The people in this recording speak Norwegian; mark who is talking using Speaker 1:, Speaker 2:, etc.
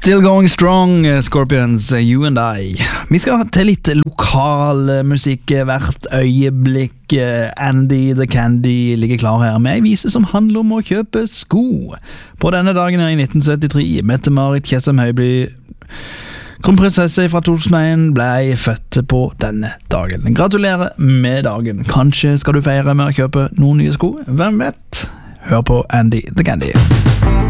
Speaker 1: Still going strong, Scorpions, You and I. Vi skal til litt lokal musikk hvert øyeblikk. Andy the Candy ligger klar her med en vise som handler om å kjøpe sko. På denne dagen her i 1973, Mette-Marit Tjessem Høiby, kronprinsesse fra 2001, ble født på denne dagen. Gratulerer med dagen. Kanskje skal du feire med å kjøpe noen nye sko? Hvem vet? Hør på Andy the Candy.